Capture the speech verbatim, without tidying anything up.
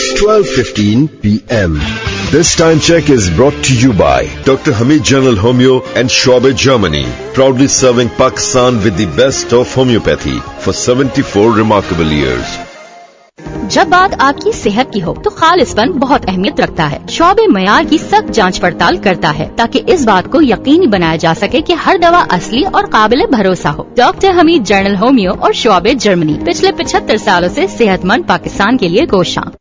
twelve fifteen p m This time check is brought to you by Doctor Hamid General Homeo and Shoaib, Germany, proudly serving Pakistan with the best of homeopathy for seventy-four remarkable years. जब बात आपकी सेहत की हो तो खालिसपन बहुत अहमियत रखता है। शोबे मयार की सख्त जांच पड़ताल करता है ताकि इस बात को यकीनी बनाया जा सके कि हर दवा असली और काबिल भरोसा हो। डॉक्टर हमीद जनरल होमियो और शोबे, जर्मनी, पिछले पचहत्तर सालों से सेहतमंद पाकिस्तान के लिए कोशां।